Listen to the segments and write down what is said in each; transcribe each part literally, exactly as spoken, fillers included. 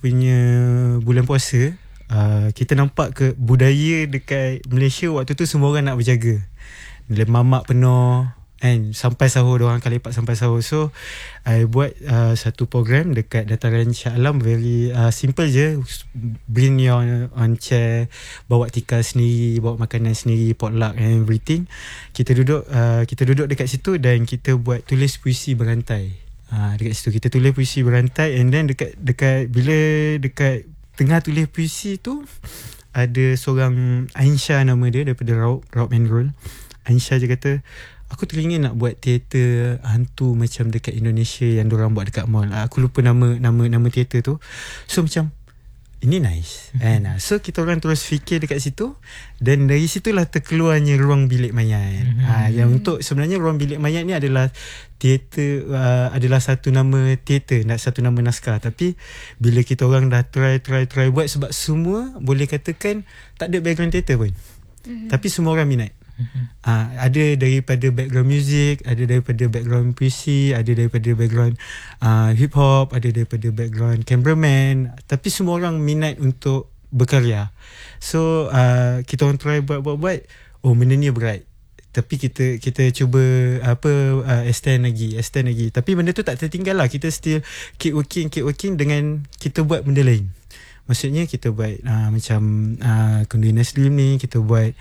punya bulan puasa, uh, kita nampak ke budaya dekat Malaysia waktu tu semua orang nak berjaga. Mamak penuh kan, sampai sahur, orang akan lepak sampai sahur. So I buat uh, satu program dekat dataran Shah Alam, very uh, simple je. Bring your on chair, bawa tikar sendiri, bawa makanan sendiri, potluck and everything. Kita duduk uh, kita duduk dekat situ dan kita buat tulis puisi berantai. Uh, dekat situ kita tulis puisi berantai, and then dekat dekat bila dekat tengah tulis puisi tu ada seorang Ainsha nama dia, daripada Raup Raup and Roll. Ainsha je kata, aku teringin nak buat teater hantu macam dekat Indonesia yang diorang buat dekat mall. Aku lupa nama nama nama teater tu. So macam ini nice. And so kita orang terus fikir dekat situ, dan dari situlah terkeluarnya Ruang Bilik Mayat. Mm-hmm. Ha, yang untuk sebenarnya Ruang Bilik Mayat ni adalah teater, uh, adalah satu nama teater, nak satu nama naskah. Tapi bila kita orang dah try try try buat, sebab semua boleh katakan tak ada background teater pun. Mm-hmm. Tapi semua orang minat. Uh-huh. Uh, ada daripada background music, ada daripada background puisi, ada daripada background uh, hip hop, ada daripada background cameraman, tapi semua orang minat untuk berkarya. So uh, kita orang try buat-buat-buat, oh benda ni berat, tapi kita kita cuba apa uh, extend lagi, extend lagi. Tapi benda tu tak tertinggal lah, kita still keep working, keep working dengan kita buat benda lain. Maksudnya kita buat uh, macam uh, Kundi Naslim ni, kita buat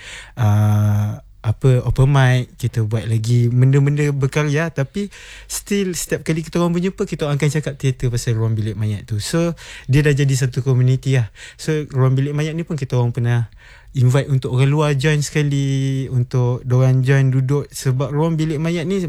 uh, apa open mic, kita buat lagi benda-benda berkarya, tapi still setiap kali kita orang berjumpa, kita orang akan cakap teater pasal Ruang Bilik Mayat tu. So dia dah jadi satu community lah. So Ruang Bilik Mayat ni pun kita orang pernah invite untuk orang luar join sekali, untuk diorang join duduk, sebab Ruang Bilik Mayat ni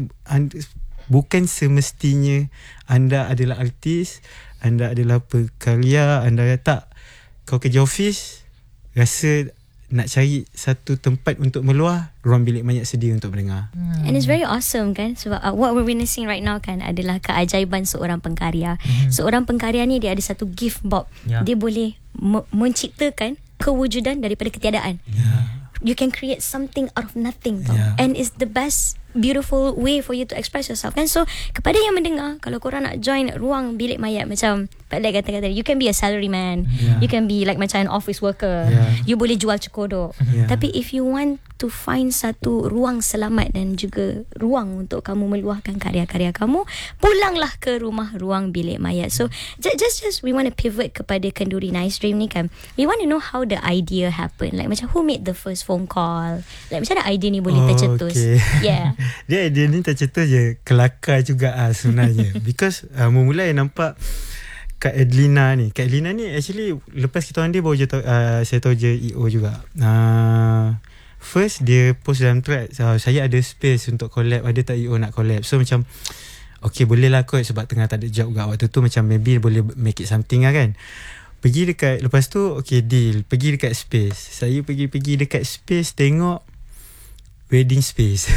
bukan semestinya anda adalah artis, anda adalah pekarya, anda tak, kau kerja office, rasa nak cari satu tempat untuk meluah, Ruang Bilik Mayat sedia untuk mendengar. Hmm. And it's very awesome kan, sebab uh, what we're witnessing right now kan adalah keajaiban seorang pengkarya. Hmm. Seorang pengkarya ni dia ada satu gift bob. Yeah. Dia boleh me- menciptakan kewujudan daripada ketiadaan. Yeah. You can create something out of nothing tau. Yeah. And it's the best beautiful way for you to express yourself kan. So kepada yang mendengar, kalau korang nak join Ruang Bilik Mayat, macam Pak Lek kata-kata, you can be a salaryman, yeah. You can be like macam an office worker, yeah. You boleh jual cekodok, yeah. Tapi if you want to find satu ruang selamat dan juga ruang untuk kamu meluahkan karya-karya kamu, pulanglah ke rumah Ruang Bilik Mayat. So just just, just we want to pivot kepada Kenduri Nice Dream ni kan. We want to know how the idea happen, like macam who made the first phone call, like macam mana idea ni boleh oh, tercetus. Okay. Yeah. Dia idea ni tercetus je, kelakar juga ah sebenarnya. Because uh, memulai nampak Kak Edlina ni. Kak Edlina ni actually lepas kita orang dia baru je tahu, uh, saya tahu je E O juga. Uh, first dia post dalam thread, uh, saya ada space untuk collab, ada tak E O nak collab. So macam okay boleh lah kot, sebab tengah tak ada job kat waktu tu, macam maybe boleh make it something lah kan. Pergi dekat, lepas tu okay deal, pergi dekat space. Saya pergi-pergi dekat space, tengok wedding space.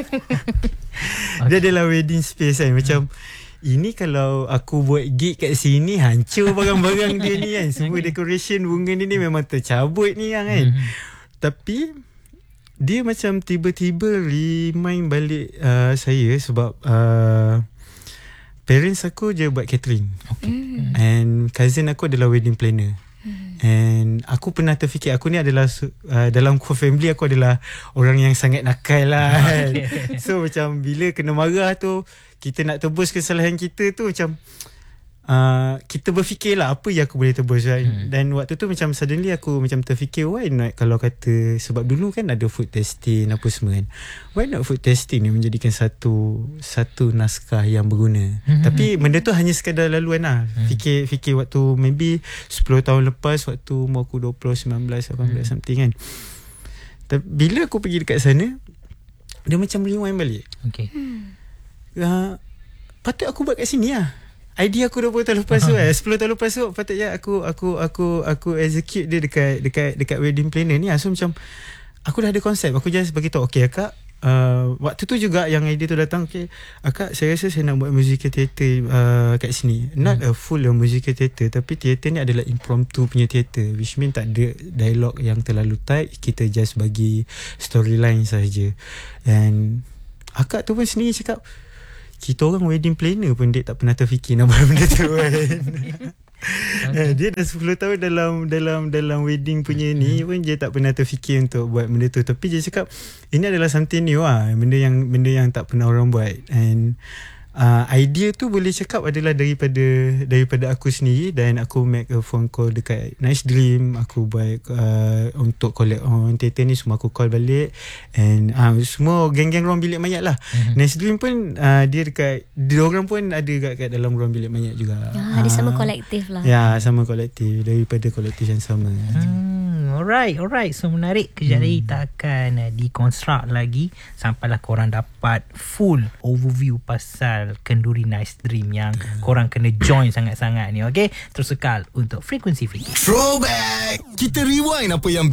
Okay. Dia adalah wedding space kan. Macam hmm. ini kalau aku buat gig kat sini, hancur barang-barang dia ni kan. Semua decoration bunga ni, ni memang tercabut ni kan, kan? Hmm. Tapi dia macam tiba-tiba remind balik uh, saya, sebab uh, parents aku je buat catering, okay. Hmm. And cousin aku adalah wedding planner. And aku pernah terfikir, aku ni adalah uh, dalam core family aku adalah orang yang sangat nakal lah kan. Okay. So macam bila kena marah tu, kita nak tebus kesalahan kita tu, macam uh, kita berfikir lah apa yang aku boleh tebus kan. Hmm. Dan waktu tu macam suddenly aku macam terfikir, why not kalau kata, sebab dulu kan ada food testing apa semua kan, why not food testing ni menjadikan satu satu naskah yang berguna. Hmm. Tapi benda tu hanya sekadar laluan lah. Hmm. Fikir fikir waktu maybe sepuluh tahun lepas, waktu umur aku dua puluh, sembilan belas, lapan belas hmm. something kan. Tapi bila aku pergi dekat sana, dia macam rewind balik. Okay. Hmm. Uh, patut aku buat kat sini lah. Idea aku dua puluh tahun lepas tu eh, sepuluh tahun lepas tu patutnya aku aku aku aku execute dia dekat dekat dekat wedding planner ni. So macam aku dah ada konsep, aku just bagi tahu, okey akak, uh, waktu tu juga yang idea tu datang, okey akak, saya rasa saya nak buat musical theatre uh, kat sini. Not hmm. a full musical theatre, tapi theatre ni adalah impromptu punya theatre, which mean tak ada dialog yang terlalu tight, kita just bagi storyline saja. And akak tu pun sendiri cakap, kita orang wedding planner pun dia tak pernah terfikir nak buat benda tu kan. Okay. Dia dah sepuluh tahun dalam dalam dalam wedding punya ni pun dia tak pernah terfikir untuk buat benda tu. Tapi dia cakap ini adalah something new lah, benda yang benda yang tak pernah orang buat. And Uh, idea tu boleh cakap adalah daripada daripada aku sendiri, dan aku make a phone call dekat Nice Dream. Aku buat uh, untuk collect on theater ni, semua aku call balik, and uh, semua geng-geng ruang bilik mayat lah. Mm-hmm. Nice Dream pun uh, dia dekat, dia orang pun ada kat, kat dalam ruang bilik mayat juga. Ya, dia uh, sama kolektif lah. Ya, sama kolektif, daripada kolektif yang sama. Hmm, alright, alright. So menarik. Kejap lagi hmm. kita akan uh, deconstruct lagi sampailah korang dapat full overview pasal Kenduri Nice Dream yang korang kena join sangat-sangat ni. Okay, terus kekal untuk Frekuensi Fikir. Throwback. Kita rewind apa yang